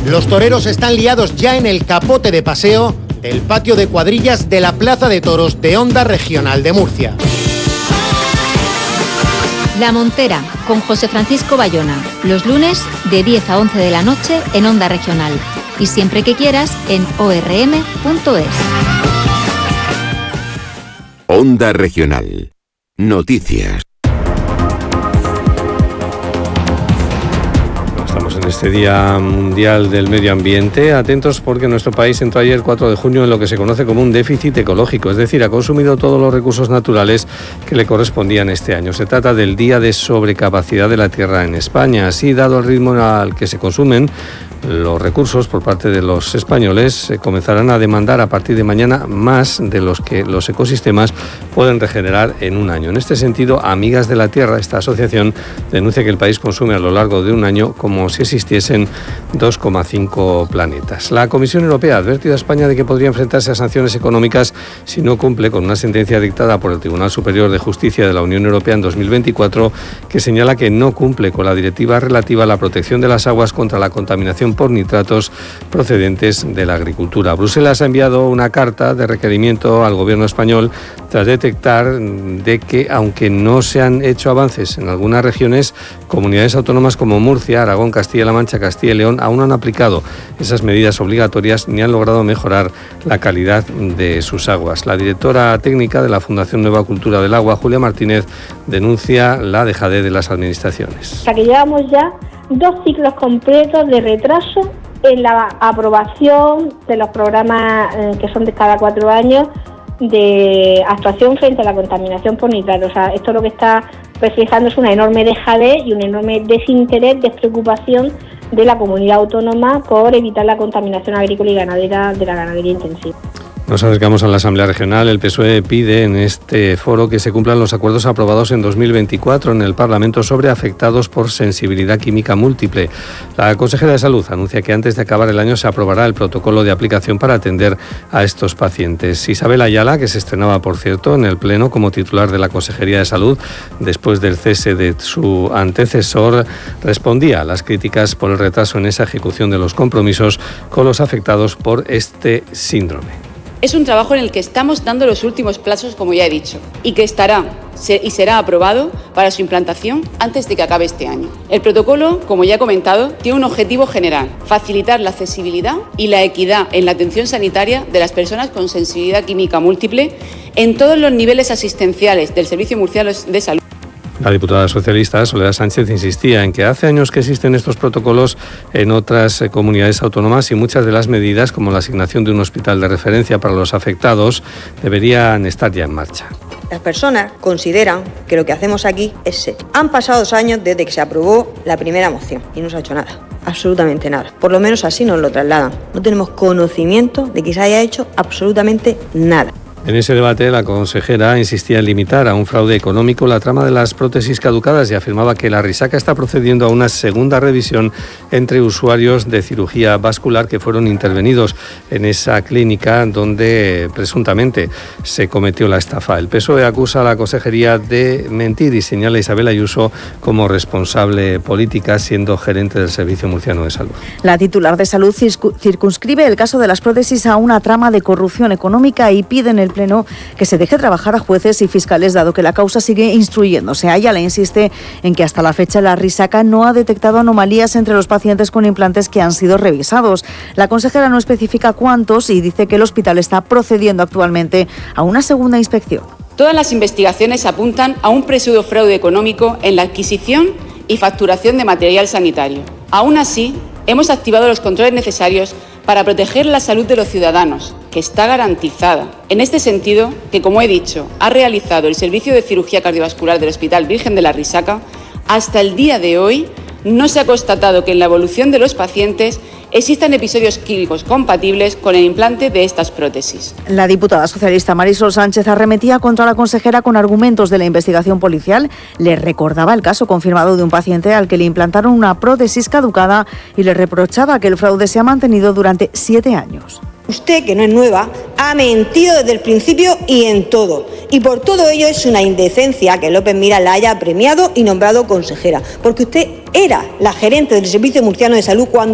Los toreros están liados ya en el capote de paseo del patio de cuadrillas de la Plaza de Toros de Onda Regional de Murcia. La Montera, con José Francisco Bayona, los lunes de 10 a 11 de la noche en Onda Regional y siempre que quieras en orm.es. Onda Regional. Noticias. Estamos en este Día Mundial del Medio Ambiente. Atentos porque nuestro país entró ayer 4 de junio en lo que se conoce como un déficit ecológico, es decir, ha consumido todos los recursos naturales que le correspondían este año. Se trata del día de sobrecapacidad de la tierra en España. Así, dado el ritmo al que se consumen los recursos por parte de los españoles, comenzarán a demandar a partir de mañana más de los que los ecosistemas pueden regenerar en un año. En este sentido, Amigas de la Tierra, esta asociación, denuncia que el país consume a lo largo de un año como si existiesen 2,5 planetas. La Comisión Europea ha advertido a España de que podría enfrentarse a sanciones económicas si no cumple con una sentencia dictada por el Tribunal Superior de Justicia de la Unión Europea en 2024 que señala que no cumple con la directiva relativa a la protección de las aguas contra la contaminación por nitratos procedentes de la agricultura. Bruselas ha enviado una carta de requerimiento al gobierno español tras detectar de que, aunque no se han hecho avances en algunas regiones, comunidades autónomas como Murcia, Aragón, Castilla-La Mancha, Castilla y León aún no han aplicado esas medidas obligatorias ni han logrado mejorar la calidad de sus aguas. La directora técnica de la Fundación Nueva Cultura del Agua, Julia Martínez, denuncia la dejadez de las administraciones. O sea que llevamos ya 2 ciclos completos de retraso en la aprobación de los programas que son de cada 4 años de actuación frente a la contaminación por nitratos. O sea, esto lo que está reflejando es una enorme dejadez y un enorme desinterés, despreocupación de la comunidad autónoma por evitar la contaminación agrícola y ganadera de la ganadería intensiva. Nos acercamos a la Asamblea Regional. El PSOE pide en este foro que se cumplan los acuerdos aprobados en 2024 en el Parlamento sobre afectados por sensibilidad química múltiple. La consejera de Salud anuncia que antes de acabar el año se aprobará el protocolo de aplicación para atender a estos pacientes. Isabel Ayala, que se estrenaba, por cierto, en el Pleno como titular de la Consejería de Salud después del cese de su antecesor, respondía a las críticas por el retraso en esa ejecución de los compromisos con los afectados por este síndrome. Es un trabajo en el que estamos dando los últimos plazos, como ya he dicho, y que será aprobado para su implantación antes de que acabe este año. El protocolo, como ya he comentado, tiene un objetivo general: facilitar la accesibilidad y la equidad en la atención sanitaria de las personas con sensibilidad química múltiple en todos los niveles asistenciales del Servicio Murciano de Salud. La diputada socialista Soledad Sánchez insistía en que hace años que existen estos protocolos en otras comunidades autónomas y muchas de las medidas, como la asignación de un hospital de referencia para los afectados, deberían estar ya en marcha. Las personas consideran que lo que hacemos aquí es serio. Han pasado 2 años desde que se aprobó la primera moción y no se ha hecho nada, absolutamente nada. Por lo menos así nos lo trasladan. No tenemos conocimiento de que se haya hecho absolutamente nada. En ese debate, la consejera insistía en limitar a un fraude económico la trama de las prótesis caducadas y afirmaba que la Risaca está procediendo a una segunda revisión entre usuarios de cirugía vascular que fueron intervenidos en esa clínica donde presuntamente se cometió la estafa. El PSOE acusa a la consejería de mentir y señala a Isabel Ayuso como responsable política, siendo gerente del Servicio Murciano de Salud. La titular de Salud circunscribe el caso de las prótesis a una trama de corrupción económica y pide en el Pleno que se deje trabajar a jueces y fiscales, dado que la causa sigue instruyéndose. Ayala insiste en que hasta la fecha la Risaca no ha detectado anomalías entre los pacientes con implantes que han sido revisados. La consejera no especifica cuántos y dice que el hospital está procediendo actualmente a una segunda inspección. Todas las investigaciones apuntan a un presunto fraude económico en la adquisición y facturación de material sanitario. Aún así, hemos activado los controles necesarios para proteger la salud de los ciudadanos, que está garantizada. En este sentido, que como he dicho, ha realizado el Servicio de Cirugía Cardiovascular del Hospital Virgen de la Risaca, hasta el día de hoy no se ha constatado que en la evolución de los pacientes existan episodios clínicos compatibles con el implante de estas prótesis. La diputada socialista Marisol Sánchez arremetía contra la consejera con argumentos de la investigación policial. Le recordaba el caso confirmado de un paciente al que le implantaron una prótesis caducada y le reprochaba que el fraude se ha mantenido durante 7 años. Usted, que no es nueva, ha mentido desde el principio y en todo. Y por todo ello es una indecencia que López Miras la haya premiado y nombrado consejera. Porque usted era la gerente del Servicio Murciano de Salud cuando